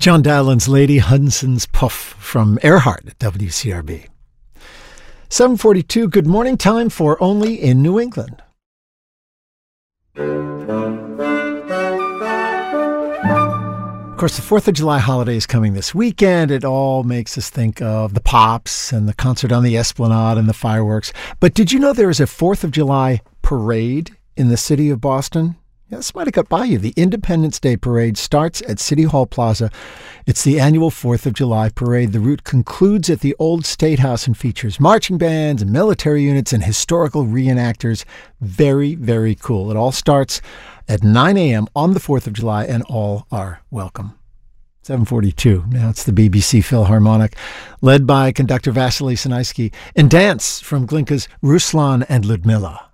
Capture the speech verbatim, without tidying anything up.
John Dowland's Lady Hudson's Puff from Earhart at W C R B. seven forty-two, good morning, time for Only in New England. Of course, the fourth of July holiday is coming this weekend. It all makes us think of the Pops and the concert on the Esplanade and the fireworks. But did you know there is a fourth of July parade in the city of Boston? Yeah, this might have got by you. The Independence Day Parade starts at City Hall Plaza. It's the annual fourth of July parade. The route concludes at the Old State House and features marching bands, military units, and historical reenactors. Very, very cool. It all starts at nine a.m. on the fourth of July, and all are welcome. seven forty-two. Now it's the B B C Philharmonic, led by conductor Vasily Sinaisky, and dance from Glinka's Ruslan and Ludmilla.